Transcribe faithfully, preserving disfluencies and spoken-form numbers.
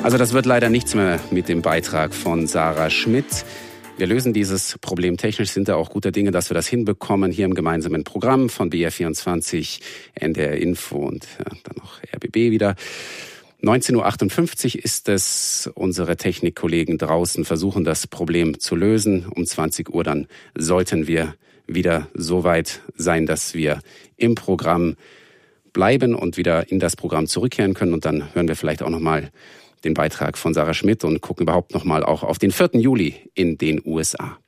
Also das wird leider nichts mehr mit dem Beitrag von Sarah Schmidt. Wir lösen dieses Problem technisch, sind da auch guter Dinge, dass wir das hinbekommen hier im gemeinsamen Programm von B R vierundzwanzig, N D R Info und ja, dann noch R B B wieder. neunzehn Uhr achtundfünfzig ist es. Unsere Technikkollegen draußen versuchen das Problem zu lösen. Um zwanzig Uhr dann sollten wir wieder so weit sein, dass wir im Programm bleiben und wieder in das Programm zurückkehren können. Und dann hören wir vielleicht auch nochmal den Beitrag von Sarah Schmidt und gucken überhaupt nochmal auch auf den vierten Juli in den U S A.